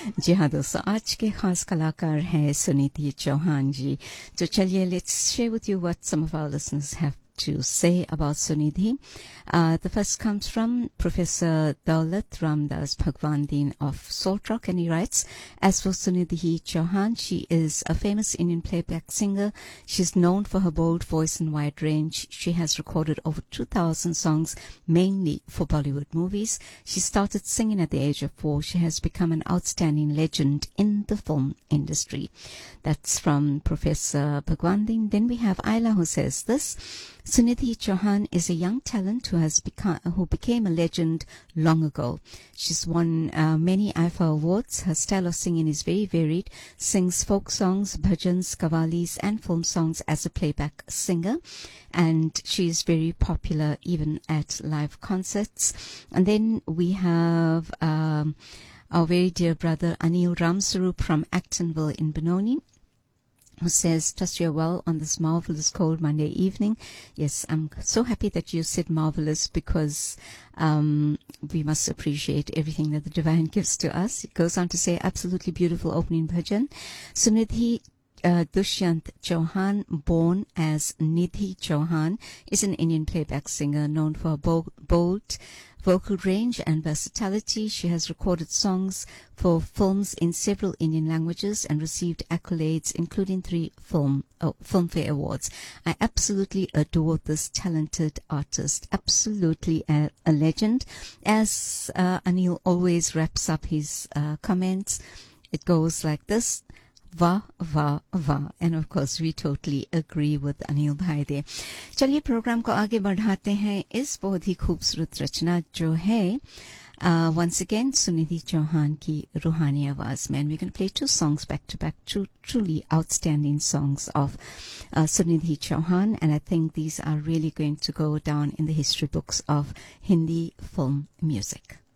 जी हाँ दोस्तों, आज के खास कलाकार हैं सुनिधि चौहान जी। तो चलिए, let's share with you what some of our listeners have to say about Sunidhi. The first comes from Professor Daulat Ramdas Bhagwandin of Salt Rock, and he writes, as for Sunidhi Chauhan, she is a famous Indian playback singer. She's known for her bold voice and wide range. She has recorded over 2,000 songs, mainly for Bollywood movies. She started singing at the age of 4. She has become an outstanding legend in the film industry. That's from Professor Bhagwandin. Then we have Ayla, who says this: Sunidhi Chauhan is a young talent who became a legend long ago. She's won many IFA awards. Her style of singing is very varied. Sings folk songs, bhajans, qawwalis, and film songs as a playback singer. And she is very popular even at live concerts. And then we have our very dear brother Anil Ramsarup from Actonville in Benoni, who says, trust you're well on this marvelous cold Monday evening. Yes, I'm so happy that you said marvelous, because we must appreciate everything that the divine gives to us. It goes on to say, absolutely beautiful opening bhajan. Sunidhi Dushyant Chauhan, born as Nidhi Chauhan, is an Indian playback singer known for her bold vocal range and versatility. She has recorded songs for films in several Indian languages and received accolades, including 3 Filmfare Awards. I absolutely adore this talented artist. Absolutely a legend. As Anil always wraps up his comments, it goes like this: वाह वाह वाह. And of course we totally agree with Anil bhai there. चलिए programme को आगे बढ़ाते हैं इस बहुत ही खूबसूरत रचना जो है once again Sunidhi Chauhan की रूहानी आवाज में. And we're going to play 2 songs back to back, 2 truly outstanding songs of Sunidhi Chauhan, and I think these are really going to go down in the history books of Hindi film music.